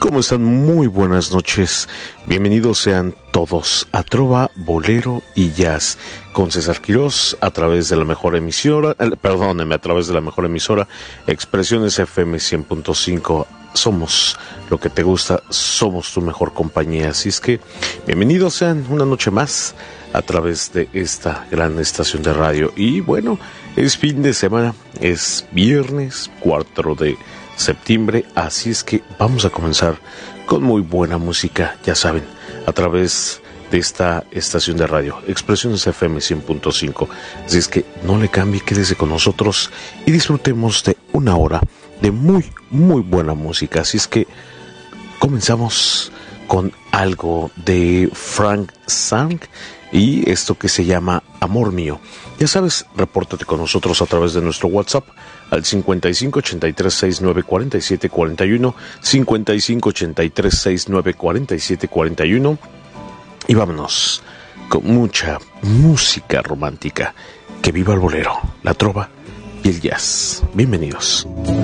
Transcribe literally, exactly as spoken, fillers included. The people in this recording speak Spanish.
¿Cómo están? Muy buenas noches. Bienvenidos sean todos a Trova, Bolero y Jazz con César Quirós a través de la mejor emisora, eh, perdónenme, a través de la mejor emisora Expresiones F M cien punto cinco. Somos lo que te gusta, somos tu mejor compañía. Así es que bienvenidos sean una noche más a través de esta gran estación de radio. Y bueno, es fin de semana, es viernes cuatro de septiembre, así es que vamos a comenzar con muy buena música, ya saben, a través de esta estación de radio, Expresiones F M cien punto cinco. Así es que no le cambie, quédese con nosotros y disfrutemos de una hora de muy, muy buena música. Así es que comenzamos con algo de Frank Sang y esto que se llama Amor Mío. Ya sabes, repórtate con nosotros a través de nuestro WhatsApp al cincuenta y cinco ochenta y tres sesenta y nueve cuarenta y siete cuarenta y uno, cincuenta y cinco ochenta y tres sesenta y nueve cuarenta y siete cuarenta y uno, y vámonos con mucha música romántica. Que viva el bolero, la trova y el jazz. Bienvenidos.